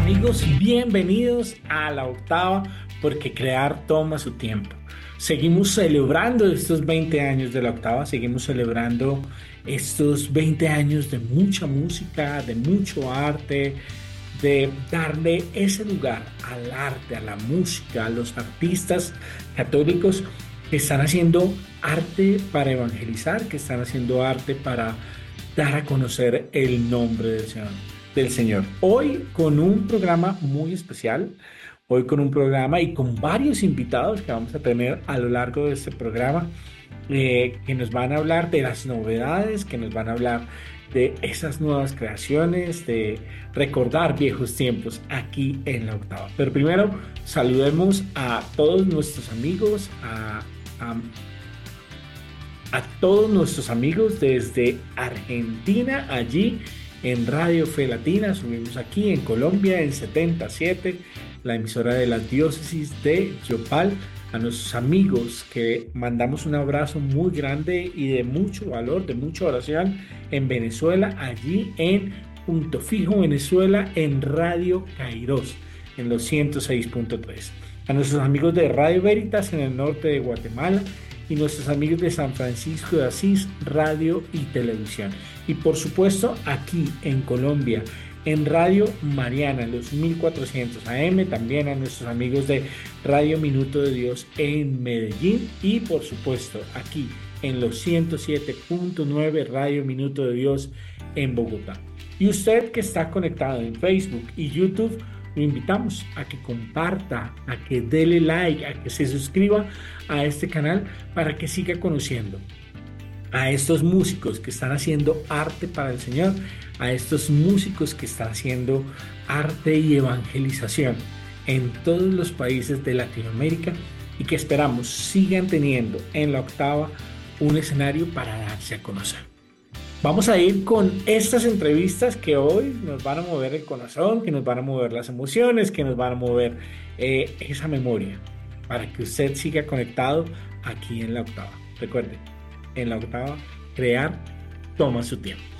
amigos, bienvenidos a la octava, porque crear toma su tiempo. Seguimos celebrando estos 20 años de la octava, seguimos celebrando estos 20 años de mucha música, de mucho arte, de darle ese lugar al arte, a la música, a los artistas católicos que están haciendo arte para evangelizar, que están haciendo arte para dar a conocer el nombre del Señor. Hoy con un programa muy especial, hoy con un programa y con varios invitados que vamos a tener a lo largo de este programa, que nos van a hablar de las novedades, que nos van a hablar de esas nuevas creaciones, de recordar viejos tiempos aquí en la octava. Pero primero saludemos a todos nuestros amigos, a todos nuestros amigos desde Argentina, allí en Radio Fe Latina. Subimos aquí en Colombia en 77, la emisora de la diócesis de Yopal. A nuestros amigos que mandamos un abrazo muy grande y de mucho valor, de mucha oración en Venezuela, allí en Punto Fijo Venezuela, en Radio Kairos, en los 106.3. A nuestros amigos de Radio Veritas en el norte de Guatemala, y nuestros amigos de San Francisco de Asís, radio y televisión. Y por supuesto aquí en Colombia, en Radio Mariana, en los 1400 AM, también a nuestros amigos de Radio Minuto de Dios en Medellín, y por supuesto aquí en los 107.9 Radio Minuto de Dios en Bogotá. Y usted que está conectado en Facebook y YouTube, lo invitamos a que comparta, a que dele like, a que se suscriba a este canal para que siga conociendo a estos músicos que están haciendo arte para el Señor, a estos músicos que están haciendo arte y evangelización en todos los países de Latinoamérica, y que esperamos sigan teniendo en la octava un escenario para darse a conocer. Vamos a ir con estas entrevistas que hoy nos van a mover el corazón, que nos van a mover las emociones, que nos van a mover esa memoria, para que usted siga conectado aquí en la octava. Recuerde, en la octava, crear toma su tiempo.